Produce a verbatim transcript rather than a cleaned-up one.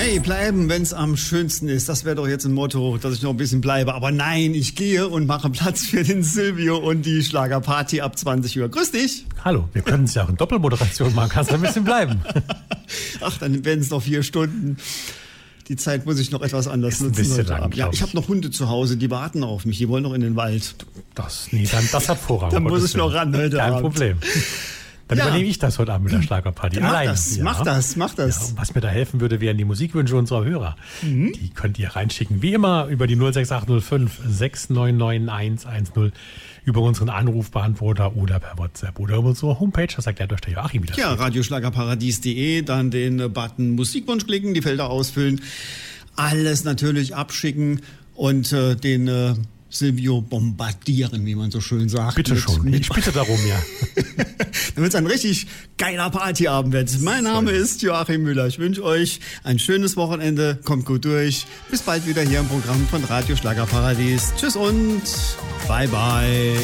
Hey, bleiben, wenn es am schönsten ist. Das wäre doch jetzt ein Motto, dass ich noch ein bisschen bleibe. Aber nein, ich gehe und mache Platz für den Silvio und die Schlagerparty ab zwanzig Uhr. Grüß dich. Hallo, wir können es ja auch in Doppelmoderation machen. Kannst du ein bisschen bleiben. Ach, dann werden es noch vier Stunden. Die Zeit muss ich noch etwas anders ist ein nutzen. bisschen heute lang, Abend. Ja, ich habe noch Hunde zu Hause, die warten auf mich. Die wollen noch in den Wald. Das, nee, dann, das hat Vorrang. Dann muss ich noch ran heute Kein Abend. Problem. Dann Ja. übernehme ich das heute Abend mit der Schlagerparty. Mach Alleine. das, Ja. mach das, mach das. Ja, und was mir da helfen würde, wären die Musikwünsche unserer Hörer. Mhm. Die könnt ihr reinschicken. Wie immer über die null sechs acht null fünf sechs neun neun eins eins null, über unseren Anrufbeantworter oder per WhatsApp oder über unsere Homepage. Das erklärt euch der Joachim wieder. Ja, radioschlagerparadies punkt de, dann den Button Musikwunsch klicken, die Felder ausfüllen, alles natürlich abschicken und äh, den äh, Silvio bombardieren, wie man so schön sagt. Bitte mit, schon, mit ich bitte darum, ja. Damit es ein richtig geiler Partyabend wird. Mein Name ist Joachim Müller. Ich wünsche euch ein schönes Wochenende. Kommt gut durch. Bis bald wieder hier im Programm von Radio Schlagerparadies. Tschüss und bye bye.